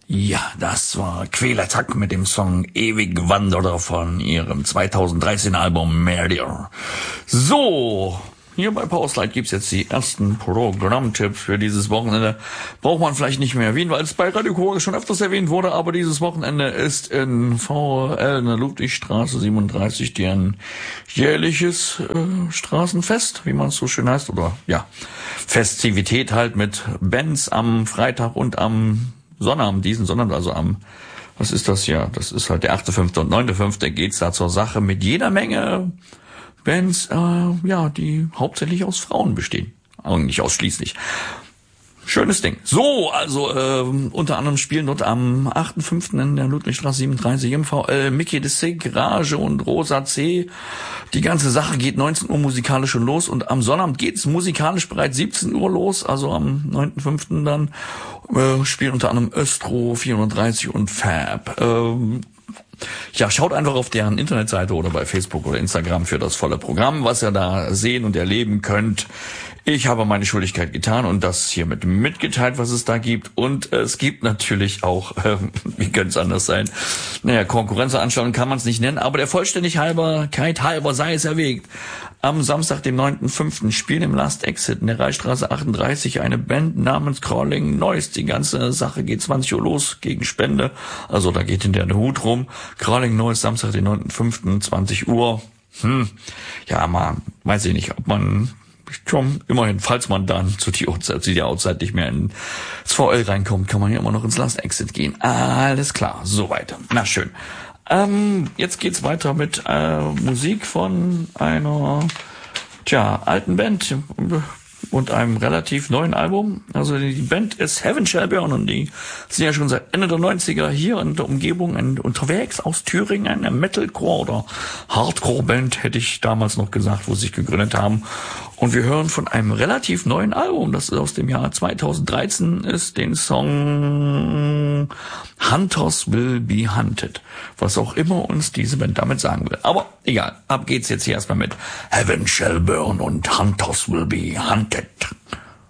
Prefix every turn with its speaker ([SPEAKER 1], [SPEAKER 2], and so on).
[SPEAKER 1] Ja, das war Quälertag mit dem Song Ewig Wanderer von ihrem 2013 Album Murder. So, hier bei Powerslide gibt's jetzt die ersten Programmtipps für dieses Wochenende. Braucht man vielleicht nicht mehr erwähnen, weil es bei Radio Korax schon öfters erwähnt wurde, aber dieses Wochenende ist in VRL in der Ludwigstraße 37 deren jährliches Straßenfest, wie man es so schön heißt, oder ja, Festivität halt mit Bands am Freitag und am Sonnabend, diesen Sonnabend, also am, was ist das hier? Das ist halt der 8.5. und 9.5. geht's da zur Sache mit jeder Menge Bands, die hauptsächlich aus Frauen bestehen. Aber nicht ausschließlich. Schönes Ding. So, also unter anderem spielen dort am 8.5. in der Ludwigstraße 37 im VL Mickey de Sig, Rage und Rosa C. Die ganze Sache geht 19 Uhr musikalisch schon los und am Sonnabend geht's musikalisch bereits 17 Uhr los, also am 9.5. dann spielen unter anderem Östro 34 und Fab. Schaut einfach auf deren Internetseite oder bei Facebook oder Instagram für das volle Programm, was ihr da sehen und erleben könnt. Ich habe meine Schuldigkeit getan und das hiermit mitgeteilt, was es da gibt. Und es gibt natürlich auch, wie könnte es anders sein, Konkurrenzveranstaltungen kann man es nicht nennen, aber der Vollständigkeit halber sei es erwägt. Am Samstag, dem 9.5. spielen im Last Exit in der Reichsstraße 38 eine Band namens Crawling Noise. Die ganze Sache geht 20 Uhr los gegen Spende. Also da geht hinterher der Hut rum. Crawling Noise, Samstag, den 9.5., 20 Uhr. Weiß ich nicht, ob man schon immerhin, falls man dann zu der Outside nicht mehr ins VL reinkommt, kann man ja immer noch ins Last Exit gehen. Alles klar, soweit. Na schön. Jetzt geht's weiter mit Musik von einer alten Band und einem relativ neuen Album. Also die Band ist Heaven Shall Burn und die sind ja schon seit Ende der 90er hier in der Umgebung unterwegs aus Thüringen, eine Metalcore oder Hardcore-Band, hätte ich damals noch gesagt, wo sie sich gegründet haben. Und wir hören von einem relativ neuen Album, das ist aus dem Jahr 2013 ist, den Song Hunters Will Be Hunted. Was auch immer uns diese Band damit sagen will. Aber egal, ab geht's jetzt hier erstmal mit Heaven Shall Burn und Hunters Will Be Hunted.